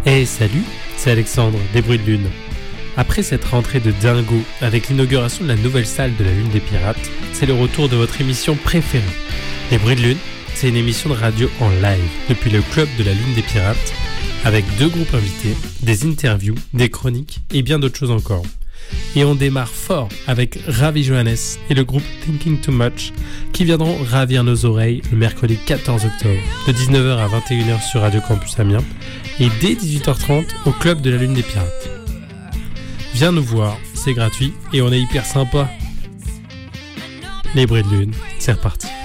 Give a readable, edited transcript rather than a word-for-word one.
Hey salut, c'est Alexandre des Bruits de Lune. Après cette rentrée de dingo avec l'inauguration de la nouvelle salle de la Lune des Pirates, c'est le retour de votre émission préférée. Les Bruits de Lune, c'est une émission de radio en live depuis le club de la Lune des Pirates avec 2 groupes invités, des interviews, des chroniques et bien d'autres choses encore. Et on démarre fort avec Ravi Johannes et le groupe Thinking Too Much qui viendront ravir nos oreilles le mercredi 14 octobre de 19h à 21h sur Radio Campus Amiens et dès 18h30 au club de la Lune des Pirates. Viens nous voir, c'est gratuit et on est hyper sympa. Les Bruits de Lune, c'est reparti.